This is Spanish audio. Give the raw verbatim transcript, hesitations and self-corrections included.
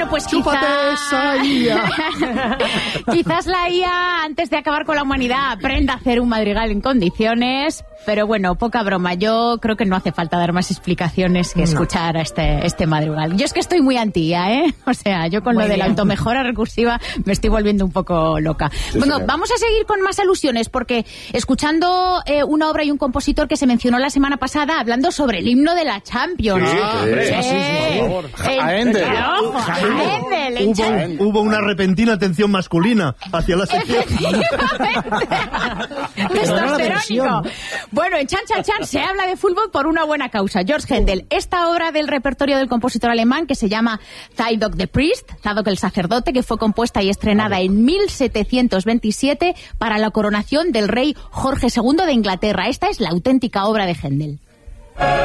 Bueno, pues quizás... esa I A. quizás la I A, antes de acabar con la humanidad, aprenda a hacer un madrigal en condiciones. Pero bueno, poca broma. Yo creo que no hace falta dar más explicaciones que escuchar a este, este madrigal. Yo es que estoy muy anti I A, ¿eh? O sea, yo con Muy lo de la bien. automejora recursiva me estoy volviendo un poco loca. Sí, bueno, señor. vamos a seguir con más alusiones, porque escuchando eh, una obra y un compositor que se mencionó la semana pasada hablando sobre el himno de la Champions. Sí, Ah, sí, sí. sí, sí, por favor. El- A Ender. Ojo, a Ender, el Hubo, Champions. hubo una repentina atención masculina hacia la sección. Testosterónico. Bueno, en Chan Chan Chan se habla de fútbol por una buena causa. George Händel, esta obra del repertorio del compositor alemán que se llama Zadok the Priest, Zadok el sacerdote, que fue compuesta y estrenada en mil setecientos veintisiete para la coronación del rey Jorge segundo de Inglaterra. Esta es la auténtica obra de Händel.